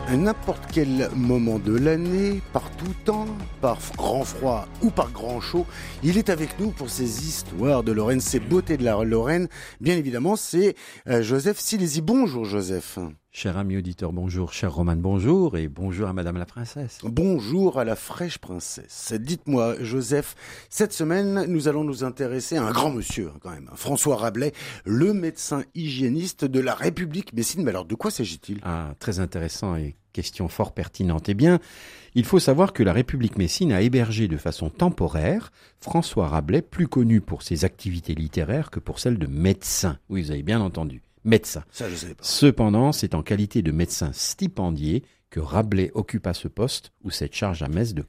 N'importe quel moment de l'année, par tout temps, par grand froid ou par grand chaud, il est avec nous pour ces histoires de Lorraine, ces beautés de la Lorraine. Bien évidemment, c'est Joseph Silési. Bonjour Joseph. Cher ami auditeur, bonjour. Cher Roman, bonjour. Et bonjour à Madame la Princesse. Bonjour à la fraîche princesse. Dites-moi Joseph, cette semaine, nous allons nous intéresser à un grand monsieur quand même, François Rabelais, le médecin hygiéniste de la République Messine. Mais alors de quoi s'agit-il ? Ah, très intéressant et question fort pertinente. Eh bien, il faut savoir que la République Messine a hébergé de façon temporaire François Rabelais, plus connu pour ses activités littéraires que pour celles de médecin. Oui, vous avez bien entendu. Médecin. Ça, je sais pas. Cependant, c'est en qualité de médecin stipendié que Rabelais occupa ce poste ou cette charge à Metz de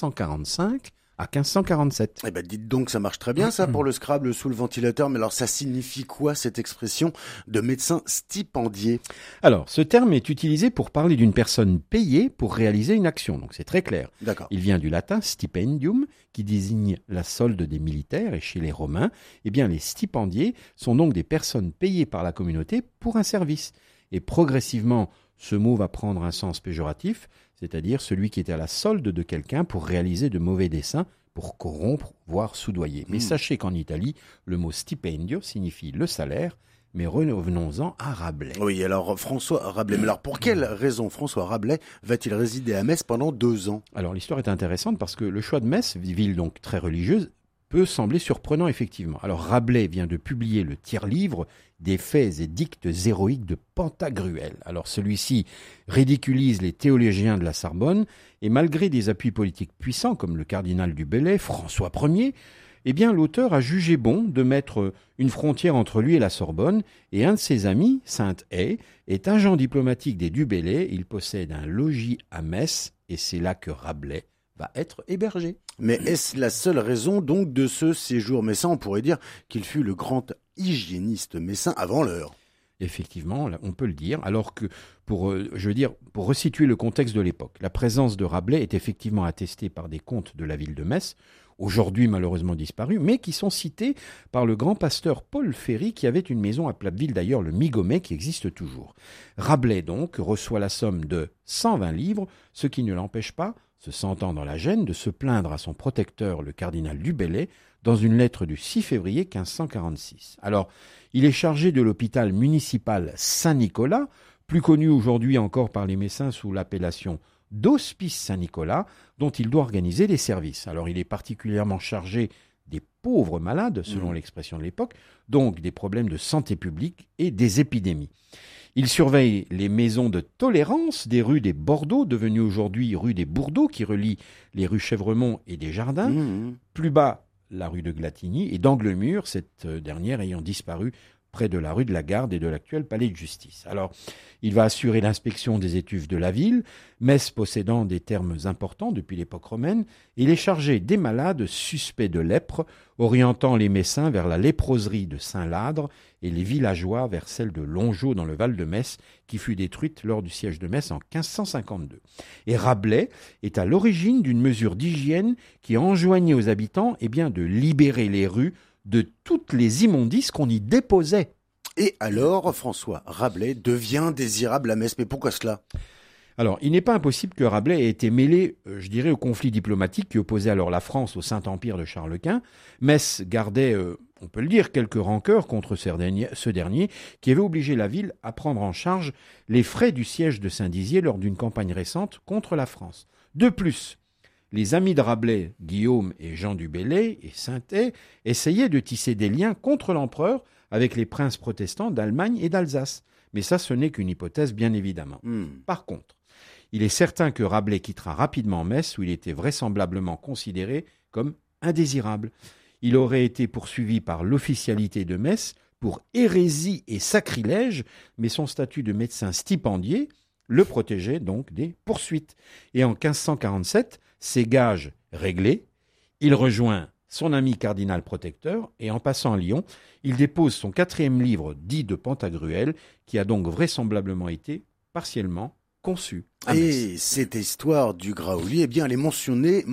1545 à 1547. Eh ben, dites donc, ça marche très bien ça pour le Scrabble sous le ventilateur. Mais alors, ça signifie quoi cette expression de médecin stipendié ? Alors, ce terme est utilisé pour parler d'une personne payée pour réaliser une action. Donc, c'est très clair. D'accord. Il vient du latin stipendium, qui désigne la solde des militaires. Et chez les Romains, eh bien, les stipendiés sont donc des personnes payées par la communauté pour un service. Et progressivement, ce mot va prendre un sens péjoratif, c'est-à-dire celui qui est à la solde de quelqu'un pour réaliser de mauvais desseins, pour corrompre, voire soudoyer. Mais sachez qu'en Italie, le mot stipendio signifie le salaire, mais revenons-en à Rabelais. Oui, alors François Rabelais. Mais alors pour quelle raison François Rabelais va-t-il résider à Metz pendant 2 ans ? Alors l'histoire est intéressante parce que le choix de Metz, ville donc très religieuse, peut sembler surprenant effectivement. Alors Rabelais vient de publier le tiers-livre des faits et dictes héroïques de Pantagruel. Alors celui-ci ridiculise les théologiens de la Sorbonne et malgré des appuis politiques puissants comme le cardinal du Bellay, François Ier, eh bien l'auteur a jugé bon de mettre une frontière entre lui et la Sorbonne et un de ses amis, Sainte-Haye, est agent diplomatique des du Bellay. Il possède un logis à Metz et c'est là que Rabelais va être hébergé. Mais est-ce la seule raison donc de ce séjour messin ? On pourrait dire qu'il fut le grand hygiéniste messin avant l'heure. Effectivement, on peut le dire, alors que, pour resituer le contexte de l'époque, la présence de Rabelais est effectivement attestée par des contes de la ville de Metz, aujourd'hui malheureusement disparus, mais qui sont cités par le grand pasteur Paul Ferry, qui avait une maison à Platteville, d'ailleurs le Migomet, qui existe toujours. Rabelais, donc, reçoit la somme de 120 livres, ce qui ne l'empêche pas, se sentant dans la gêne, de se plaindre à son protecteur, le cardinal du Bellay, dans une lettre du 6 février 1546. Alors, il est chargé de l'hôpital municipal Saint-Nicolas, plus connu aujourd'hui encore par les Messins sous l'appellation d'Hospice Saint-Nicolas, dont il doit organiser les services. Alors, il est particulièrement chargé des pauvres malades, selon l'expression de l'époque, donc des problèmes de santé publique et des épidémies. Il surveille les maisons de tolérance des rues des Bordeaux, devenues aujourd'hui rue des Bourdeaux, qui relient les rues Chèvremont et des Jardins. Plus bas, la rue de Glatigny, et d'Anglemur, cette dernière ayant disparu près de la rue de la Garde et de l'actuel palais de justice. Alors, il va assurer l'inspection des étuves de la ville, Metz possédant des termes importants depuis l'époque romaine. Il est chargé des malades suspects de lèpre, orientant les Messins vers la léproserie de Saint-Ladre et les villageois vers celle de Longeau dans le Val de Metz, qui fut détruite lors du siège de Metz en 1552. Et Rabelais est à l'origine d'une mesure d'hygiène qui enjoignait aux habitants de libérer les rues de toutes les immondices qu'on y déposait. Et alors, François Rabelais devient désirable à Metz. Mais pourquoi cela ? Alors, il n'est pas impossible que Rabelais ait été mêlé, au conflit diplomatique qui opposait alors la France au Saint-Empire de Charles Quint. Metz gardait, on peut le dire, quelques rancœurs contre ce dernier, qui avait obligé la ville à prendre en charge les frais du siège de Saint-Dizier lors d'une campagne récente contre la France. De plus, les amis de Rabelais, Guillaume et Jean du Bellay et Sainte-Haye, essayaient de tisser des liens contre l'empereur avec les princes protestants d'Allemagne et d'Alsace. Mais ça, ce n'est qu'une hypothèse, bien évidemment. Par contre, il est certain que Rabelais quittera rapidement Metz, où il était vraisemblablement considéré comme indésirable. Il aurait été poursuivi par l'officialité de Metz pour hérésie et sacrilège, mais son statut de médecin stipendié le protégeait donc des poursuites. Et en 1547, ses gages réglés, il rejoint son ami cardinal protecteur et en passant à Lyon, il dépose son 4e livre dit de Pantagruel, qui a donc vraisemblablement été partiellement conçu à Metz. Et cette histoire du Graouli, elle est mentionnée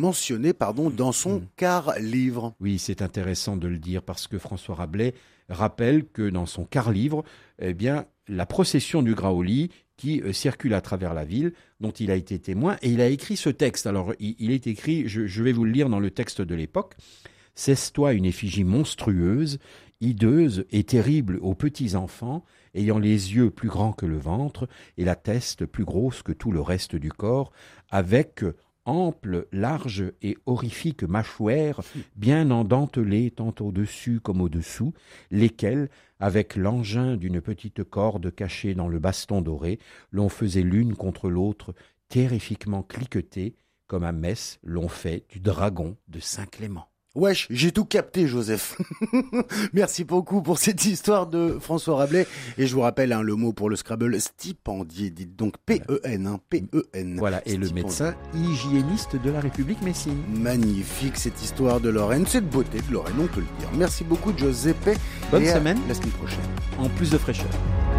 dans son quart-livre. Oui, c'est intéressant de le dire parce que François Rabelais rappelle que dans son quart-livre, la procession du Graouli qui circule à travers la ville, dont il a été témoin, et il a écrit ce texte. Alors, il est écrit, je vais vous le lire dans le texte de l'époque. « Cesse-toi une effigie monstrueuse, hideuse et terrible aux petits enfants, ayant les yeux plus grands que le ventre, et la teste plus grosse que tout le reste du corps, avec ample, large et horrifique mâchoire, bien endentelée tant au-dessus comme au-dessous, lesquelles, avec l'engin d'une petite corde cachée dans le baston doré, l'on faisait l'une contre l'autre, terrifiquement cliqueter, comme à Metz l'on fait du dragon de Saint-Clément. » Wesh, j'ai tout capté, Joseph. Merci beaucoup pour cette histoire de François Rabelais. Et je vous rappelle le mot pour le Scrabble, stipendier, dites donc P-E-N, P-E-N. Voilà, et le médecin hygiéniste de la République messine. Magnifique cette histoire de Lorraine, cette beauté de Lorraine, on peut le dire. Merci beaucoup, Giuseppe. Bonne semaine. La semaine prochaine. En plus de fraîcheur.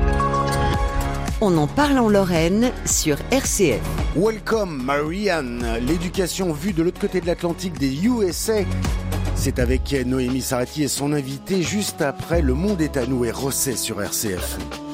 On en parle en Lorraine sur RCF. Welcome Marianne, l'éducation vue de l'autre côté de l'Atlantique des USA. C'est avec Noémie Sarati et son invité juste après Le Monde est à nous et Rosset sur RCF.